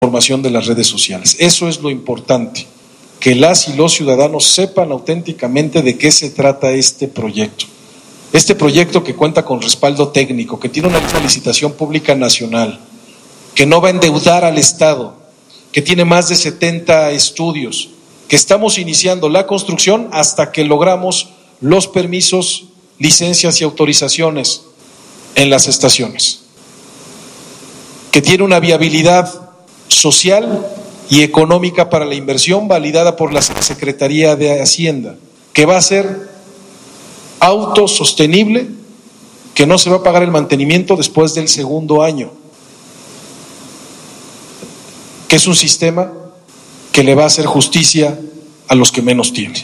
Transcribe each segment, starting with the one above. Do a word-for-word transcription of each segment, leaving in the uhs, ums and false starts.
información de las redes sociales. Eso es lo importante, que las y los ciudadanos sepan auténticamente de qué se trata este proyecto. Este proyecto que cuenta con respaldo técnico, que tiene una licitación pública nacional, que no va a endeudar al Estado, que tiene más de setenta estudios, que estamos iniciando la construcción hasta que logramos los permisos, licencias y autorizaciones en las estaciones, que tiene una viabilidad social y económica para la inversión validada por la Secretaría de Hacienda, que va a ser autosostenible, que no se va a pagar el mantenimiento después del segundo año, que es un sistema que le va a hacer justicia a los que menos tienen.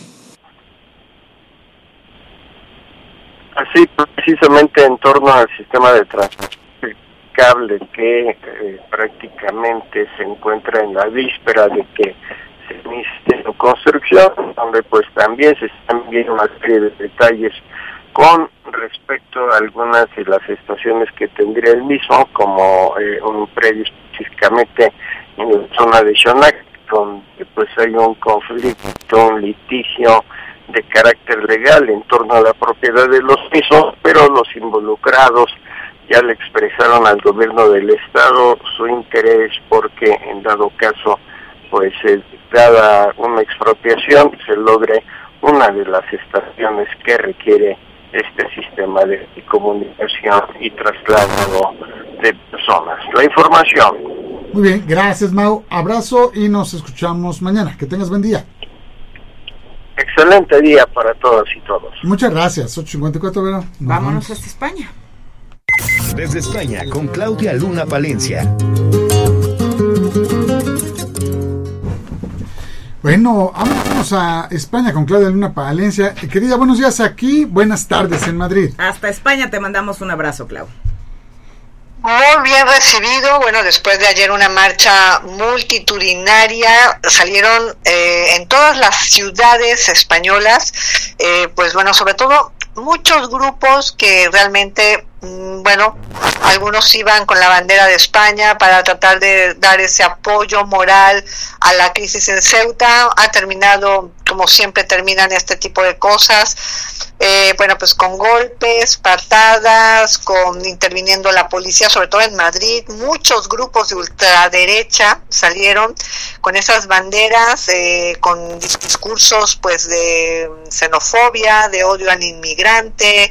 Así, precisamente en torno al sistema de transporte cable que eh, prácticamente se encuentra en la víspera de que se inicie su construcción, donde pues también se están viendo una serie de detalles con respecto a algunas de las estaciones que tendría el mismo, como eh, un predio específicamente en la zona de Xonac, donde pues hay un conflicto, un litigio de carácter legal en torno a la propiedad de los mismos, pero los involucrados ya le expresaron al gobierno del estado su interés porque en dado caso, pues eh, dada una expropiación, se logre una de las estaciones que requiere este sistema de comunicación y traslado de personas. La información. Muy bien, gracias Mau, abrazo y nos escuchamos mañana. Que tengas buen día. Excelente día para todas y todos. Muchas gracias, ocho cincuenta y cuatro, Vero. Vámonos vamos. hasta España. Desde España con Claudia Luna Palencia. Bueno, vamos a España con Claudia Luna Palencia. Querida, buenos días aquí, buenas tardes en Madrid. Hasta España te mandamos un abrazo, Clau. Muy bien recibido. Bueno, después de ayer una marcha multitudinaria, salieron eh, en todas las ciudades españolas, eh, pues bueno, sobre todo muchos grupos que realmente, bueno, algunos iban con la bandera de España para tratar de dar ese apoyo moral a la crisis en Ceuta. Ha terminado, como siempre terminan este tipo de cosas, eh, bueno, pues con golpes, patadas, con interviniendo la policía, sobre todo en Madrid. Muchos grupos de ultraderecha salieron con esas banderas, eh, con discursos pues de xenofobia, de odio al inmigrante.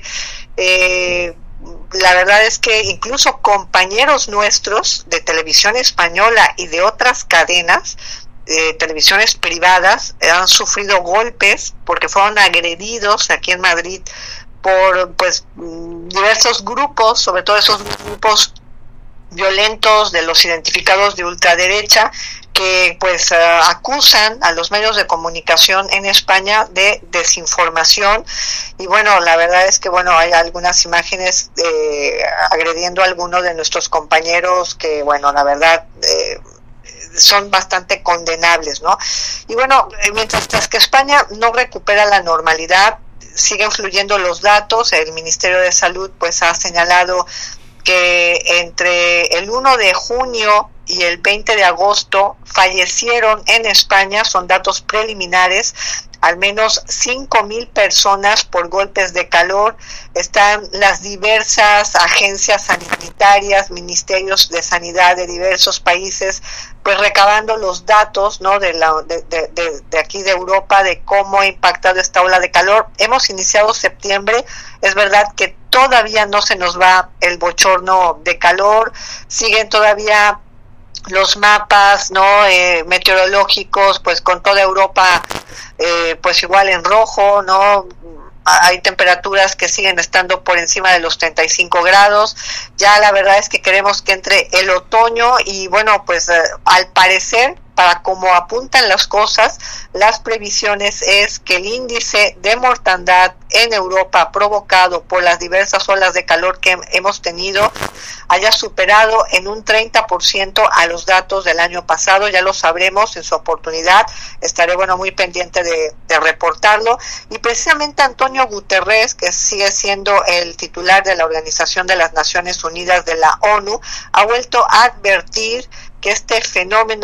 eh, La verdad es que incluso compañeros nuestros de televisión española y de otras cadenas, eh, televisiones privadas, han sufrido golpes porque fueron agredidos aquí en Madrid por pues diversos grupos, sobre todo esos grupos violentos de los identificados de ultraderecha, que pues uh, acusan a los medios de comunicación en España de desinformación. Y bueno, la verdad es que bueno, hay algunas imágenes eh, agrediendo a algunos de nuestros compañeros que bueno, la verdad eh, son bastante condenables, ¿no? Y bueno, mientras que España no recupera la normalidad, siguen fluyendo los datos. El Ministerio de Salud pues ha señalado que entre el uno de junio y el veinte de agosto fallecieron en España, son datos preliminares, al menos cinco mil personas por golpes de calor. Están las diversas agencias sanitarias, ministerios de sanidad de diversos países, pues recabando los datos, ¿no?, de, la, de, de, de, de aquí de Europa, de cómo ha impactado esta ola de calor. Hemos iniciado septiembre, es verdad que todavía no se nos va el bochorno de calor, siguen todavía los mapas, no eh, meteorológicos, pues con toda Europa eh, pues igual en rojo, no hay temperaturas que siguen estando por encima de los treinta y cinco grados. Ya la verdad es que queremos que entre el otoño y bueno, pues eh, al parecer, para como apuntan las cosas, las previsiones es que el índice de mortandad en Europa provocado por las diversas olas de calor que hemos tenido haya superado en un treinta por ciento a los datos del año pasado. Ya lo sabremos en su oportunidad, estaré bueno muy pendiente de, de reportarlo. Y precisamente Antonio Guterres, que sigue siendo el titular de la Organización de las Naciones Unidas de la ONU, ha vuelto a advertir que este fenómeno